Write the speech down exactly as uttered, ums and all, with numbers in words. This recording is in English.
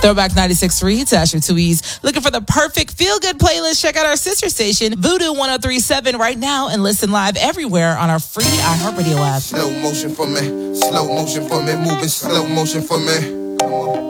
Throwback ninety-six point three, it's Asher Tweez. Looking for the perfect feel-good playlist? Check out our sister station, Voodoo one oh three point seven, right now, and listen live everywhere on our free iHeartRadio app. Slow motion for me, slow motion for me, moving slow motion for me.